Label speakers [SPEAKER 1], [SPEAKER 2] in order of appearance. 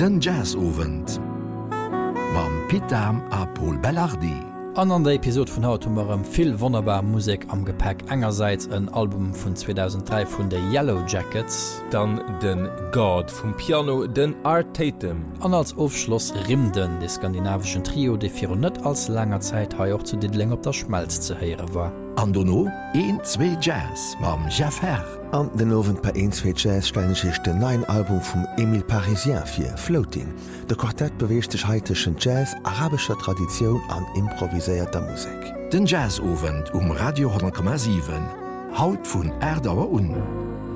[SPEAKER 1] Den Jazzowend mam Pitam a Paul Bellardi.
[SPEAKER 2] An der Episode vun haut vill wonnerbar Musik am Gepäck engerseits ein Album vun 2003 vun de Yellow Jackets,
[SPEAKER 3] dann den God vum Piano den Art Tatum.
[SPEAKER 2] An als Aufschloss Rimden, de skandinavischen Trio de vir net als langer Zeit ha auch zu Diddling op der Schmalz ze heere war.
[SPEAKER 1] Andono 1-2 Jazz mam Jeff Herr.
[SPEAKER 4] An den Owen bei 1-2 Jazz stellen sich den neuen Album vum Emile Parisien fir Floating. De Quartett bewecht sich heiteschen Jazz, arabischer Tradition an improviséierter Musik.
[SPEAKER 1] Den Jazzowend Radio 10,7 Haut vun Erdauer un.